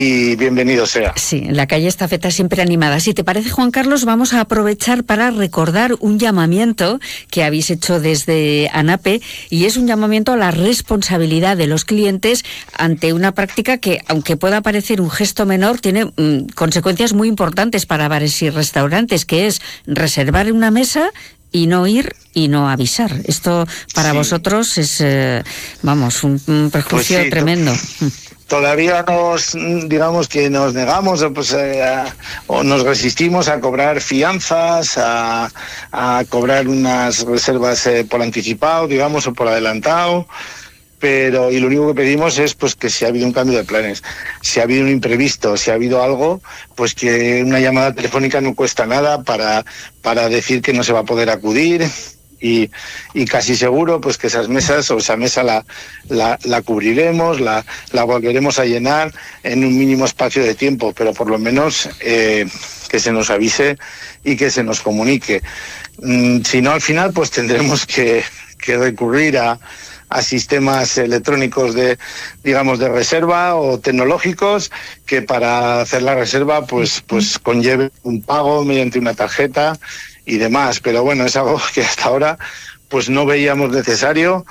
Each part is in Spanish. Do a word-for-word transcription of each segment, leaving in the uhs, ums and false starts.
y bienvenido sea. Sí, la calle Estafeta siempre animada. Si te parece, Juan Carlos, vamos a aprovechar para recordar un llamamiento que habéis hecho desde ANAPE, y es un llamamiento a la responsabilidad de los clientes ante una práctica que, aunque pueda parecer un gesto menor, tiene mmm, consecuencias muy importantes para bares y restaurantes, que es reservar una mesa y no ir y no avisar. Esto para sí. vosotros es, eh, vamos, un, un perjuicio pues sí, tremendo. Todavía nos, digamos que nos negamos pues, eh, a, o nos resistimos a cobrar fianzas, a, a cobrar unas reservas eh, por anticipado, digamos, o por adelantado. Pero, y lo único que pedimos es pues que si ha habido un cambio de planes, si ha habido un imprevisto, si ha habido algo, pues que una llamada telefónica no cuesta nada para, para decir que no se va a poder acudir. Y, y casi seguro pues que esas mesas o esa mesa la, la, la cubriremos, la, la volveremos a llenar en un mínimo espacio de tiempo, pero por lo menos eh, que se nos avise y que se nos comunique. Mm, si no, al final pues tendremos que, que recurrir a, a sistemas electrónicos de, digamos, de reserva o tecnológicos que para hacer la reserva pues, pues conlleve un pago mediante una tarjeta y demás, pero bueno, es algo que hasta ahora pues no veíamos necesario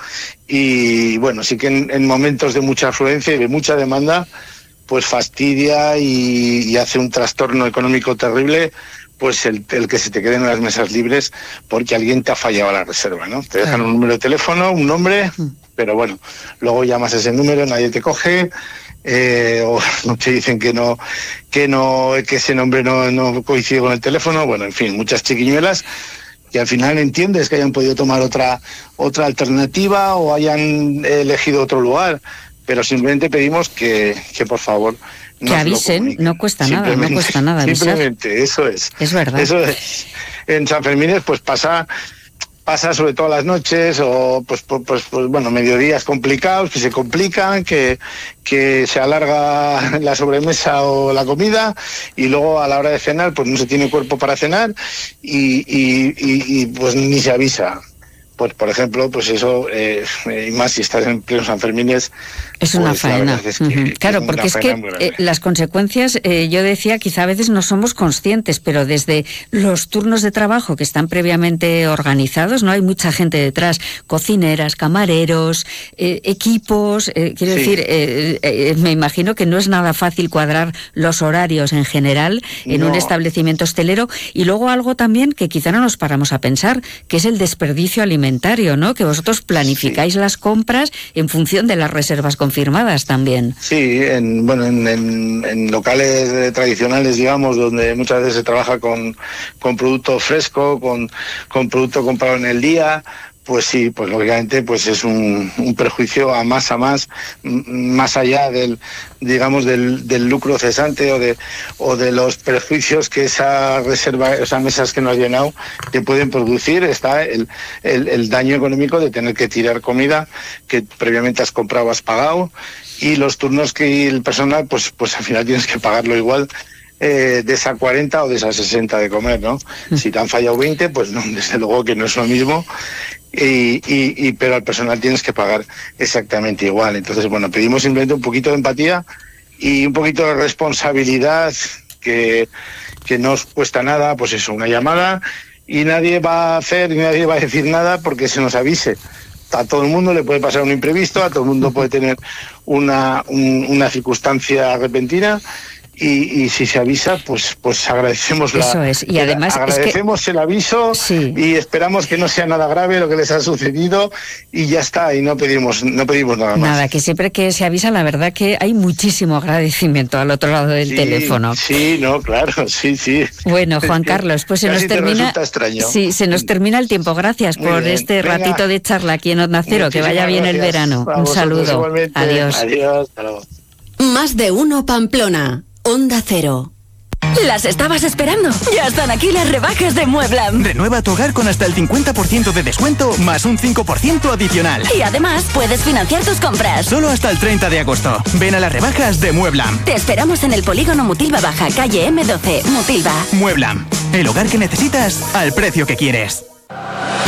y bueno, sí que en, en momentos de mucha afluencia y de mucha demanda pues fastidia y, y hace un trastorno económico terrible pues el, el que se te queden las mesas libres porque alguien te ha fallado la reserva, ¿no? Te dejan un número de teléfono, un nombre, pero bueno, luego llamas a ese número, nadie te coge. Eh, o no te dicen que no que no que ese nombre no, no coincide con el teléfono, bueno, en fin, muchas chiquiñuelas que al final entiendes que hayan podido tomar otra otra alternativa o hayan elegido otro lugar, pero simplemente pedimos que, que por favor que avisen, no cuesta nada, no cuesta nada avisar. Simplemente, eso es. Es verdad. Eso es. En San Fermín pues pasa pasa sobre todo las noches o pues, pues, pues, pues bueno, mediodías complicados que se complican, que, que se alarga la sobremesa o la comida y luego a la hora de cenar pues no se tiene cuerpo para cenar y, y, y, y pues ni se avisa. Pues por ejemplo, pues eso, eh, y más si estás en pleno San Fermines. Es una pues, faena. Es que, uh-huh. Claro, es porque es que eh, las consecuencias, eh, yo decía, quizá a veces no somos conscientes, pero desde los turnos de trabajo que están previamente organizados, no hay mucha gente detrás, cocineras, camareros, eh, equipos, eh, quiero sí. decir, eh, eh, me imagino que no es nada fácil cuadrar los horarios en general en no. un establecimiento hostelero, y luego algo también que quizá no nos paramos a pensar, que es el desperdicio alimentario. ¿No? Que vosotros planificáis sí. las compras en función de las reservas confirmadas también. Sí, en, bueno, en, en, en locales tradicionales, digamos, donde muchas veces se trabaja con, con producto fresco, con, con producto comprado en el día. Pues sí, pues lógicamente pues es un, un perjuicio a más a más, más allá del, digamos, del, del lucro cesante o de o de los perjuicios que esa reserva, esas mesas que no has llenado te pueden producir. Está el, el, el daño económico de tener que tirar comida que previamente has comprado o has pagado, y los turnos que el personal, pues, pues al final tienes que pagarlo igual. Eh, de esa cuarenta o de esa sesenta de comer, ¿no? Mm. Si te han fallado veinte, pues no, desde luego que no es lo mismo, y, y, y pero al personal tienes que pagar exactamente igual. Entonces, bueno, pedimos simplemente un poquito de empatía y un poquito de responsabilidad, que, que no os cuesta nada, pues eso, una llamada, y nadie va a hacer, y nadie va a decir nada porque se nos avise. A todo el mundo le puede pasar un imprevisto, a todo el mundo puede tener una, un, una circunstancia repentina. Y, y si se avisa, pues pues agradecemos la, Eso es. Y además agradecemos es que... el aviso sí. y esperamos que no sea nada grave lo que les ha sucedido, y ya está, y no pedimos no pedimos nada más. Nada, que siempre que se avisa, la verdad que hay muchísimo agradecimiento al otro lado del sí, teléfono. Sí, no, claro, sí, sí. Bueno, Juan Carlos, pues se nos termina Sí, se nos termina el tiempo. Gracias Muy por bien. este Venga. ratito de charla aquí en Onda Cero. Que vaya bien gracias. el verano. Un saludo. Igualmente. Adiós. Adiós. Hasta luego. Más de uno Pamplona. Onda Cero. ¿Las estabas esperando? Ya están aquí las rebajas de Mueblam. Renueva tu hogar con hasta el cincuenta por ciento de descuento más un cinco por ciento adicional. Y además puedes financiar tus compras. Solo hasta el treinta de agosto. Ven a las rebajas de Mueblam. Te esperamos en el polígono Mutilva Baja, calle eme doce, Mutilva. Mueblam. El hogar que necesitas al precio que quieres.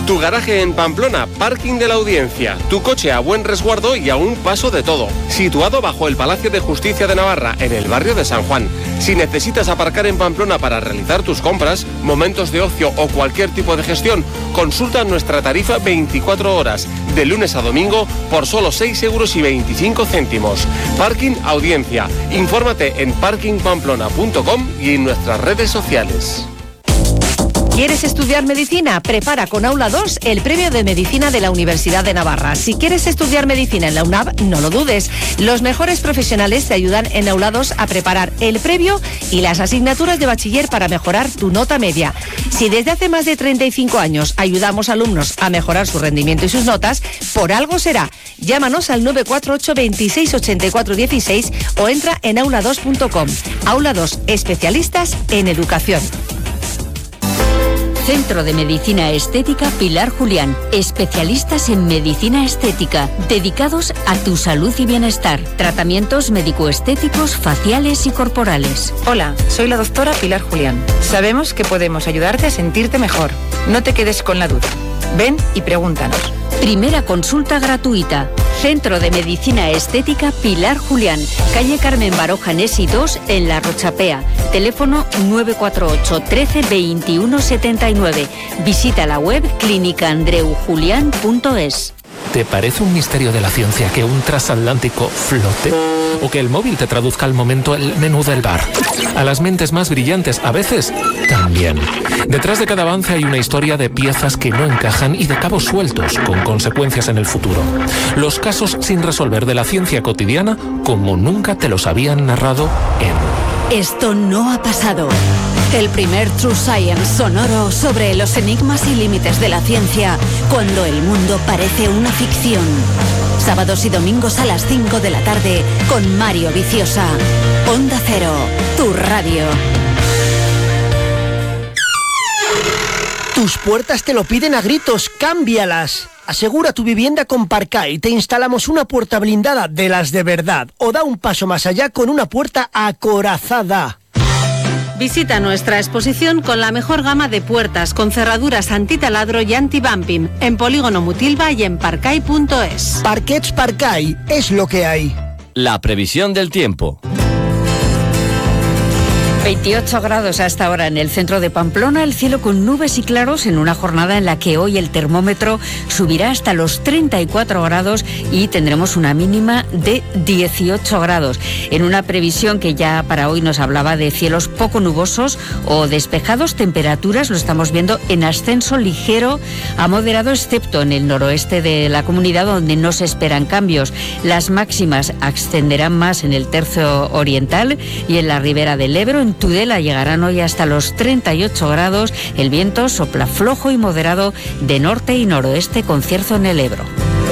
Tu garaje en Pamplona, Parking de la Audiencia. Tu coche a buen resguardo y a un paso de todo. Situado bajo el Palacio de Justicia de Navarra, en el barrio de San Juan. Si necesitas aparcar en Pamplona para realizar tus compras, momentos de ocio o cualquier tipo de gestión, consulta nuestra tarifa veinticuatro horas, de lunes a domingo, por solo seis euros y veinticinco céntimos. Parking Audiencia. Infórmate en parking pamplona punto com y en nuestras redes sociales. ¿Quieres estudiar medicina? Prepara con Aula dos el premio de medicina de la Universidad de Navarra. Si quieres estudiar medicina en la UNAV, no lo dudes. Los mejores profesionales te ayudan en Aula dos a preparar el previo y las asignaturas de bachiller para mejorar tu nota media. Si desde hace más de treinta y cinco años ayudamos a alumnos a mejorar su rendimiento y sus notas, por algo será. Llámanos al nueve cuatro ocho, veintiséis, ochenta y cuatro, dieciséis o entra en aula dos punto com. Aula dos, especialistas en educación. Centro de Medicina Estética Pilar Julián. Especialistas en medicina estética, dedicados a tu salud y bienestar. Tratamientos médico-estéticos, faciales y corporales. Hola, soy la doctora Pilar Julián. Sabemos que podemos ayudarte a sentirte mejor. No te quedes con la duda. Ven y pregúntanos. Primera consulta gratuita. Centro de Medicina Estética Pilar Julián. Calle Carmen Baroja Nesi dos en La Rochapea. Teléfono nueve cuatro ocho, trece, veintiuno, setenta y nueve. Visita la web clínica andreu julián punto es. ¿Te parece un misterio de la ciencia que un transatlántico flote? ¿O que el móvil te traduzca al momento el menú del bar? A las mentes más brillantes, a veces, también. Detrás de cada avance hay una historia de piezas que no encajan y de cabos sueltos, con consecuencias en el futuro. Los casos sin resolver de la ciencia cotidiana, como nunca te los habían narrado en... Esto no ha pasado. El primer True Science sonoro sobre los enigmas y límites de la ciencia cuando el mundo parece una ficción. Sábados y domingos a las cinco de la tarde con Mario Viciosa. Onda Cero, tu radio. Tus puertas te lo piden a gritos, cámbialas. Asegura tu vivienda con Parcay. Te instalamos una puerta blindada de las de verdad. O da un paso más allá con una puerta acorazada. Visita nuestra exposición con la mejor gama de puertas con cerraduras antitaladro y anti-bumping en Polígono Mutilva y en parcay punto es. Parquets Parcay, es lo que hay. La previsión del tiempo. veintiocho grados hasta ahora en el centro de Pamplona, el cielo con nubes y claros en una jornada en la que hoy el termómetro subirá hasta los treinta y cuatro grados y tendremos una mínima de dieciocho grados. En una previsión que ya para hoy nos hablaba de cielos poco nubosos o despejados, temperaturas lo estamos viendo en ascenso ligero a moderado, excepto en el noroeste de la comunidad donde no se esperan cambios. Las máximas ascenderán más en el tercio oriental y en la ribera del Ebro. En Tudela llegarán hoy hasta los treinta y ocho grados. El viento sopla flojo y moderado de norte y noroeste con cierzo en el Ebro.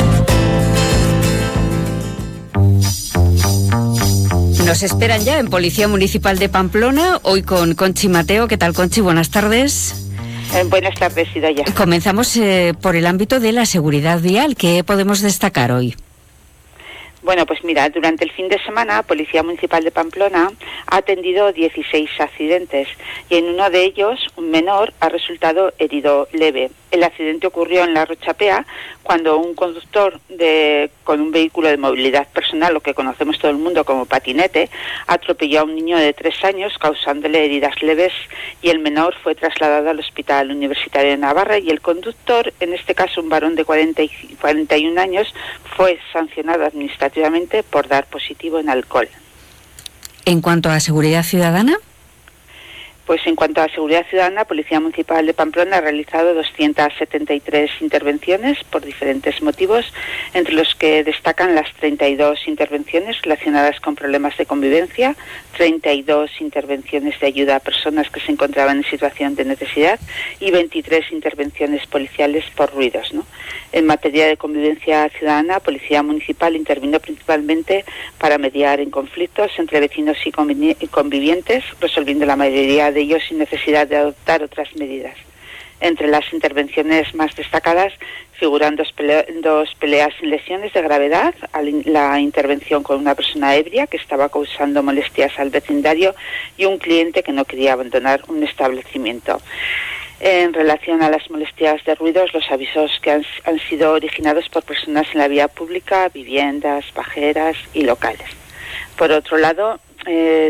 Nos esperan ya en Policía Municipal de Pamplona, hoy con Conchi Mateo. ¿Qué tal, Conchi? Buenas tardes. Eh, buenas tardes, Idoia. Comenzamos eh, por el ámbito de la seguridad vial. ¿Qué podemos destacar hoy? Bueno, pues mira, durante el fin de semana, Policía Municipal de Pamplona ha atendido dieciséis accidentes y en uno de ellos un menor ha resultado herido leve. El accidente ocurrió en La Rochapea cuando un conductor de, con un vehículo de movilidad personal, lo que conocemos todo el mundo como patinete, atropelló a un niño de tres años causándole heridas leves y el menor fue trasladado al Hospital Universitario de Navarra y el conductor, en este caso un varón de cuarenta y, cuarenta y un años, fue sancionado administrativamente por dar positivo en alcohol. En cuanto a seguridad ciudadana... Pues en cuanto a seguridad ciudadana, Policía Municipal de Pamplona ha realizado doscientas setenta y tres intervenciones por diferentes motivos, entre los que destacan las treinta y dos intervenciones relacionadas con problemas de convivencia, treinta y dos intervenciones de ayuda a personas que se encontraban en situación de necesidad y veintitrés intervenciones policiales por ruidos, ¿no? En materia de convivencia ciudadana, Policía Municipal intervino principalmente para mediar en conflictos entre vecinos y convivientes, resolviendo la mayoría de ellos sin necesidad de adoptar otras medidas. Entre las intervenciones más destacadas figuran dos, pele- dos peleas sin lesiones de gravedad, la intervención con una persona ebria que estaba causando molestias al vecindario y un cliente que no quería abandonar un establecimiento. En relación a las molestias de ruidos, los avisos que han, han sido originados por personas en la vía pública, viviendas, pajeras y locales. Por otro lado, eh,